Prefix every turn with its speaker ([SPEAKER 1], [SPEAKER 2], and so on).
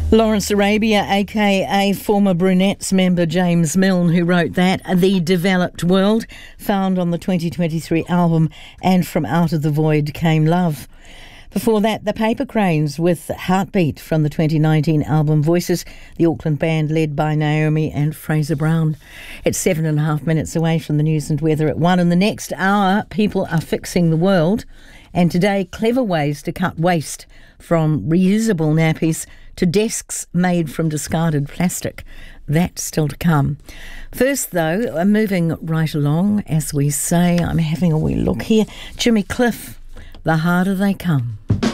[SPEAKER 1] Lawrence Arabia, aka former Brunettes member James Milne, who wrote that. The Developed World, found on the 2023 album And From Out of the Void Came Love. Before that, the Paper Cranes with Heartbeat from the 2019 album Voices, the Auckland band led by Naomi and Fraser Brown. It's 7.5 minutes away from the news and weather at 1. In the next hour, people are fixing the world. And today, clever ways to cut waste from reusable nappies to desks made from discarded plastic. That's still to come. First, though, moving right along, as we say, I'm having a wee look here. Jimmy Cliff, The Harder They Come.